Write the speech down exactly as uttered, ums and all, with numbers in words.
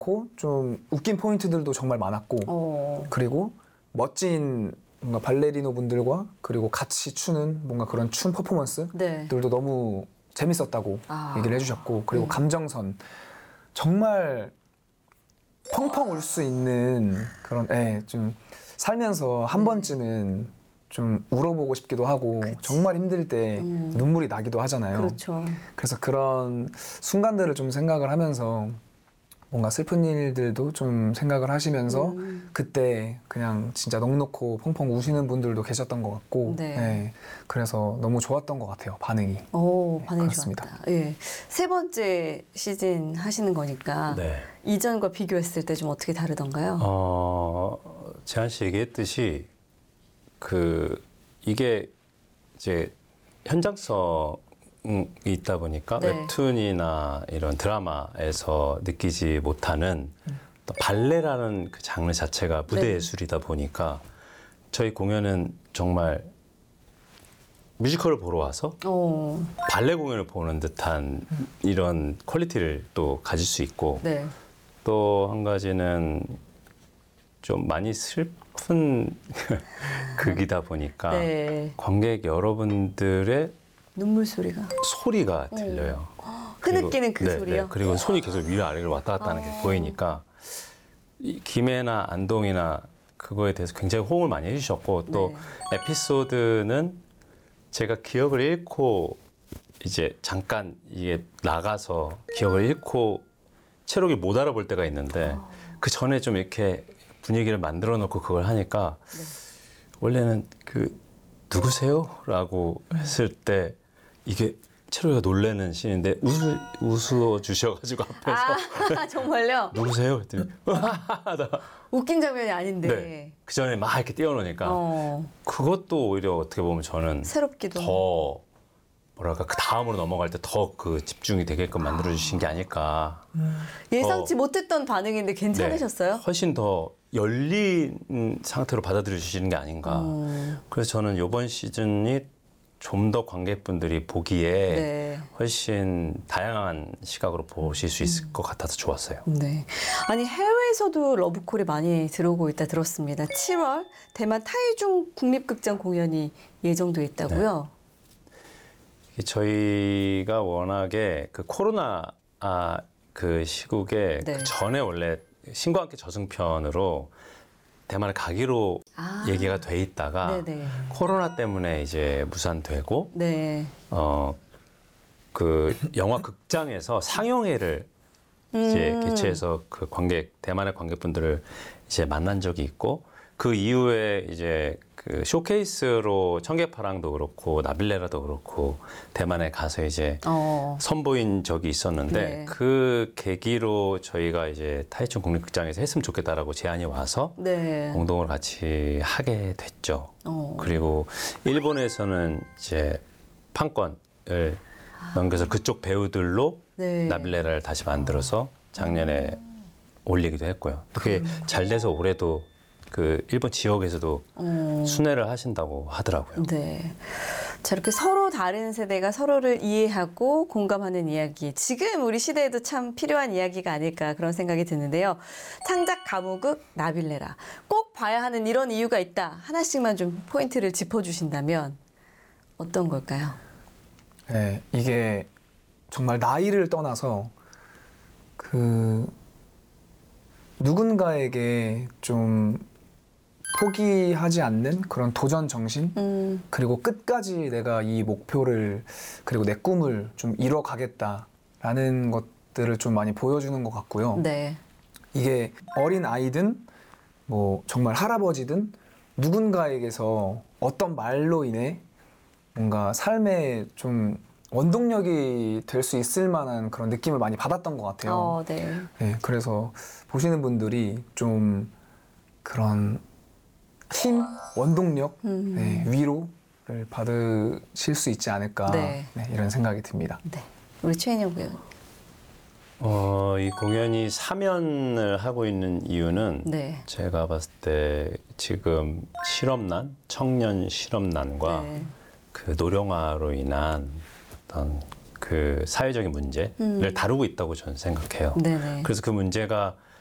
많고 좀 웃긴 포인트들도 정말 많았고 어. 그리고 멋진 뭔가 발레리노 분들과 그리고 같이 추는 뭔가 그런 춤 퍼포먼스들도 네. 너무 재밌었다고 아. 얘기를 해주셨고 그리고 네. 감정선 정말 펑펑 울 수 있는 그런 예, 좀 살면서 한 네. 번쯤은 좀 울어보고 싶기도 하고 그치. 정말 힘들 때 음. 눈물이 나기도 하잖아요. 그렇죠. 그래서 그런 순간들을 좀 생각을 하면서 뭔가 슬픈 일들도 좀 생각을 하시면서 음. 그때 그냥 진짜 넋놓고 펑펑 우시는 분들도 계셨던 것 같고 네. 예, 그래서 너무 좋았던 것 같아요. 반응이. 오, 네, 반응이 그렇습니다. 좋았다. 예. 세 번째 시즌 하시는 거니까 네. 이전과 비교했을 때 좀 어떻게 다르던가요? 어, 재한 씨 얘기했듯이 그 이게 이제 현장성이 있다 보니까 네. 웹툰이나 이런 드라마에서 느끼지 못하는 또 발레라는 그 장르 자체가 무대 네. 예술이다 보니까 저희 공연은 정말 뮤지컬을 보러 와서 어. 발레 공연을 보는 듯한 이런 퀄리티를 또 가질 수 있고 네. 또 한 가지는 좀 많이 슬픈 극이다 보니까 네. 관객 여러분들의 눈물 소리가. 소리가 들려요. 흐느끼는 그 네, 소리요? 네. 그리고 손이 계속 위로 아래로 왔다 갔다 하는 게 어. 보이니까 이 김해나 안동이나 그거에 대해서 굉장히 호응을 많이 해주셨고 또 네. 에피소드는 제가 기억을 잃고 이제 잠깐 이게 나가서 기억을 잃고 체력이 못 알아볼 때가 있는데 어. 그 전에 좀 이렇게 분위기를 만들어 놓고 그걸 하니까 네. 원래는 그 누구세요? 라고 했을 때 이게 체로이가 놀라는 씬인데 웃을, 웃어 주셔가지고 앞에서 아, 정말요? 누구세요? 그랬더니 웃긴 장면이 아닌데. 네. 그 전에 막 이렇게 띄워놓으니까 어. 그것도 오히려 어떻게 보면 저는 새롭기도. 더 뭐랄까 그 다음으로 넘어갈 때 더 그 집중이 되게끔 만들어 주신 게 아닐까. 예상치 더, 못했던 반응인데 괜찮으셨어요? 네, 훨씬 더 열린 상태로 받아들여 주시는 게 아닌가. 음. 그래서 저는 이번 시즌이 좀 더 관객분들이 보기에 네. 훨씬 다양한 시각으로 보실 수 있을 것 같아서 좋았어요. 네. 아니 해외에서도 러브콜이 많이 들어오고 있다 들었습니다. 칠월 대만 타이중 국립극장 공연이 예정돼 있다고요? 이게 저희가 워낙에 그 코로나 아, 그 시국에 네. 그 전에 원래 신과 함께 저승편으로 대만을 가기로 아. 얘기가 돼 있다가 네네. 코로나 때문에 이제 무산되고 네. 어 그 영화 극장에서 상영회를 이제 음. 개최해서 그 관객 대만의 관객분들을 이제 만난 적이 있고 그 이후에 이제 그 쇼케이스로 청계파랑도 그렇고 나빌레라도 그렇고 대만에 가서 이제 어. 선보인 적이 있었는데 네. 그 계기로 저희가 이제 타이춘 국립극장에서 했으면 좋겠다라고 제안이 와서 네. 공동으로 같이 하게 됐죠. 어. 그리고 일본에서는 이제 판권을 넘겨서 그쪽 배우들로 네. 나빌레라를 다시 만들어서 작년에 올리기도 했고요. 그게 잘 돼서 올해도 그 일본 지역에서도 어. 순회를 하신다고 하더라고요. 네. 자, 이렇게 서로 다른 세대가 서로를 이해하고 공감하는 이야기. 지금 우리 시대에도 참 필요한 이야기가 아닐까 그런 생각이 드는데요. 창작 가무극 나빌레라. 꼭 봐야 하는 이런 이유가 있다. 하나씩만 좀 포인트를 짚어주신다면 어떤 걸까요? 네, 이게 정말 나이를 떠나서 그 누군가에게 좀 포기하지 않는 그런 도전 정신 음. 그리고 끝까지 내가 이 목표를 그리고 내 꿈을 좀 이뤄가겠다라는 것들을 좀 많이 보여주는 것 같고요. 네. 이게 어린 아이든 뭐 정말 할아버지든 누군가에게서 어떤 말로 인해 뭔가 삶에 좀 원동력이 될 수 있을 만한 그런 느낌을 많이 받았던 것 같아요. 어, 네. 네, 그래서 보시는 분들이 좀 그런 힘, 원동력, 음. 네, 위로를 받으실 수 있지 않을까 네. 네, 이런 생각이 듭니다. 네. 우리 최인영 배우. 어, 이 공연이 사면을 하고 있는 이유는 네. 제가 봤을 때 지금 실업난, 청년 실업난과 네. 그 노령화로 인한 어떤 그 사회적인 문제를 음. 다루고 있다고 저는 생각해요. 네네. 그래서 그 문제가